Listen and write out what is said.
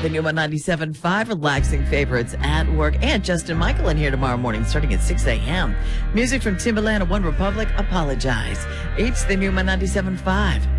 The new 97.5 relaxing favorites at work. And Justin Michael in here tomorrow morning starting at 6 a.m. Music from Timbaland and One Republic, Apologize. It's the new 97.5.